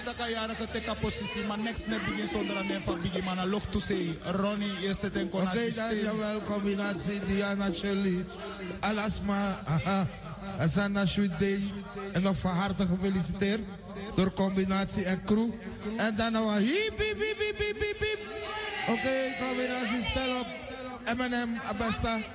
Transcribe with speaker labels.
Speaker 1: taka jara ka teka positie, maar next ne begin zonder een van begin man a look to say Ronnie is het en kon
Speaker 2: Oké, dankjewel combinatie Diana Shirley, Alasma, Asana Sweet Day en nog van harte gefeliciteerd door combinatie en crew. En dan nog hiep, hiep, hiep, hiep, hiep, hiep. Oké, combinatie, stel op. M&M, Abesta.